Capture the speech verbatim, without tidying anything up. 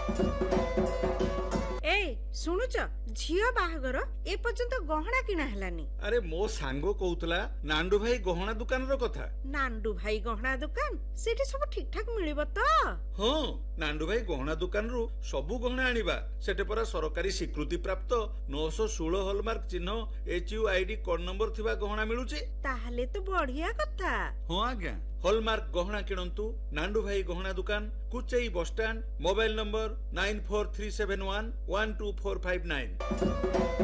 ए शुणुच झियो बाहागर ए पर्यंत गहना किना हेलानी। अरे मो सांगो कहूतला नांडू भाई गहना दुकान रो कथा। नांडू भाई गहना दुकान सेठी सब ठीक ठाक मिलिबो तो? हां नांडू भाई गहना दुकान रू सबु गहना आनिबा सेटे परा सरकारी स्वीकृति प्राप्त नौ सौ सोलह हॉलमार्क चिन्ह H U I D code number थिबा गहना मिलुचे। ताहले तो बढ़िया कथा। हां आज्ञा हॉलमार्क गहना किणंतु नांडू भाई गहना दुकान Kuchai bus stand mobile number nine four three seven one one two four five nine.